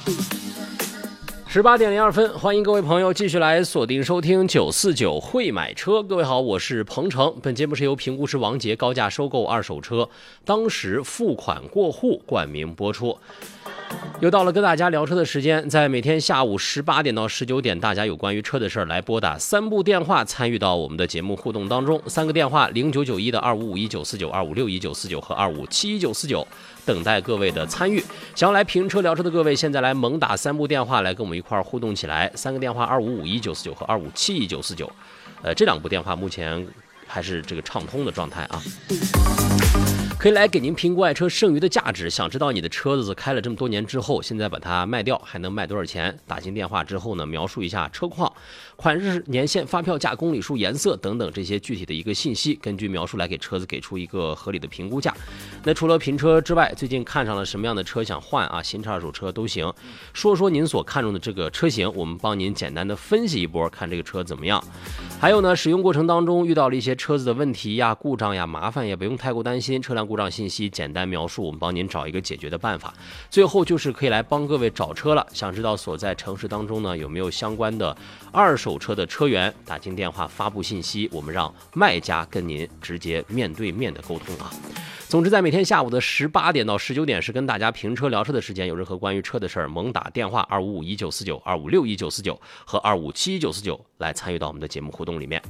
18:02，欢迎各位朋友继续来锁定收听949会买车。各位好，我是彭程。本节目是由评估师王杰高价收购二手车，当时付款过户冠名播出。又到了跟大家聊车的时间，在每天下午18点到19点，大家有关于车的事儿来拨打3部电话参与到我们的节目互动当中。3个电话：0991的2551-949、2561-949和2571-949，等待各位的参与。想要来评车聊车的各位，现在来猛打3部电话来跟我们一块儿互动起来。3个电话：2551-949和2571-949。这2部电话目前还是这个畅通的状态啊。可以来给您评估爱车剩余的价值。想知道你的车子开了这么多年之后，现在把它卖掉还能卖多少钱？打进电话之后呢，描述一下车况、款式、年限、发票价、公里数、颜色等等这些具体的一个信息，根据描述来给车子给出一个合理的评估价。那除了评车之外，最近看上了什么样的车想换啊？新车、二手车都行，说说您所看中的这个车型，我们帮您简单的分析一波，看这个车怎么样。还有呢，使用过程当中遇到了一些车子的问题呀、故障呀、麻烦也不用太过担心，车辆故障信息简单描述，我们帮您找一个解决的办法。最后就是可以来帮各位找车了，想知道所在城市当中呢有没有相关的二手车的车源，打进电话发布信息，我们让卖家跟您直接面对面的沟通啊。总之，在每天下午的18点到19点是跟大家评车聊车的时间，有任何关于车的事儿，猛打电话2551-949、2561-949和2571-949来参与到我们的节目互动里面。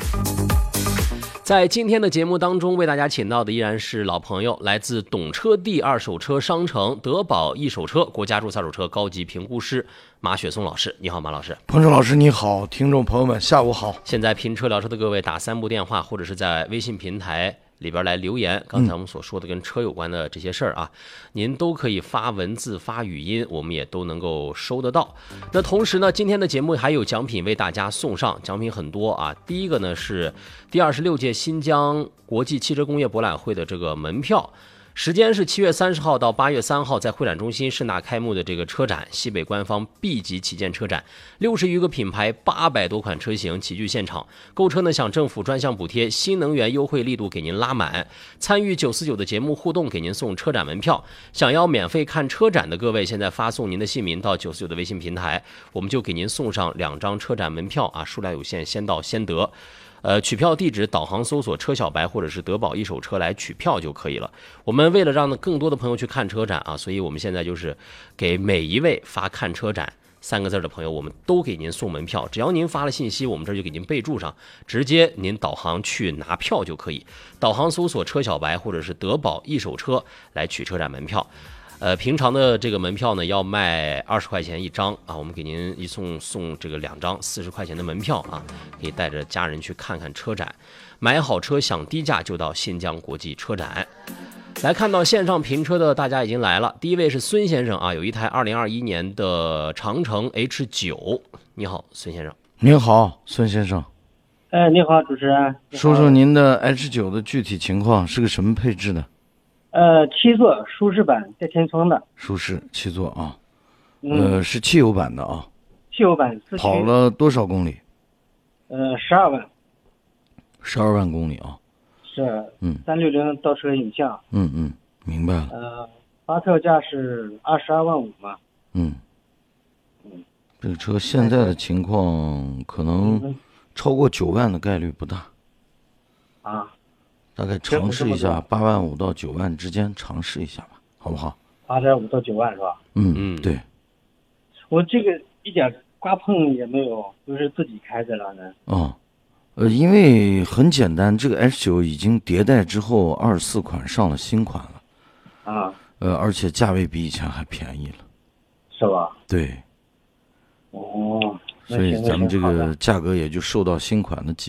在今天的节目当中，为大家请到的依然是老朋友，来自懂车帝二手车商城德宝一手车国家注册二手车高级评估师马雪松老师。你好，马老师。 彭程老师你好，听众朋友们下午好。 现在评车聊车的各位打3部电话，或者是在微信平台里边来留言，刚才我们所说的跟车有关的这些事儿啊，您都可以发文字发语音，我们也都能够收得到。那同时呢，今天的节目还有奖品为大家送上，奖品很多啊。第一个呢是第26届新疆国际汽车工业博览会的这个门票，时间是7月30号到8月3号，在会展中心盛大开幕的这个车展，西北官方 B 级旗舰车展，60余个品牌800多款车型齐聚现场。购车呢享政府专项补贴，新能源优惠力度给您拉满。参与949的节目互动，给您送车展门票。想要免费看车展的各位，现在发送您的姓名到949的微信平台，我们就给您送上2张车展门票啊，数量有限，先到先得。取票地址导航搜索车小白或者是德宝一手车来取票就可以了。我们为了让更多的朋友去看车展啊，所以我们现在就是给每一位发看车展3个字的朋友，我们都给您送门票。只要您发了信息，我们这就给您备注上，直接您导航去拿票就可以。导航搜索车小白或者是德宝一手车来取车展门票。平常的这个门票呢要卖20块钱一张啊，我们给您送这个2张40块钱的门票啊，可以带着家人去看看车展，买好车享低价就到新疆国际车展。来看到线上评车的大家已经来了，第一位是孙先生啊，有一台2021年的长城 H9。你好，孙先生。 你好，孙先生。 你好，主持人。 说说您的 H9 的具体情况，是个什么配置的 7座舒适版带天窗的。 舒适7座啊。是汽油版的啊。 汽油版4驱。 跑了多少公里 ？12万。 12万公里啊。 是。360倒车影像。 明白了。 发票价是22万5嘛。 这个车现在的情况可能超过9万的概率不大。大概尝试一下8万5到9万之间尝试一下吧，好不好 ？8.5到9万是吧？ 对。 我这个一点刮碰也没有，就是自己开着了呢。 因为很简单，这个 H9 已经迭代之后24款上了新款了。而且价位比以前还便宜了。 是吧？ 对。所以咱们这个价格也就受到新款的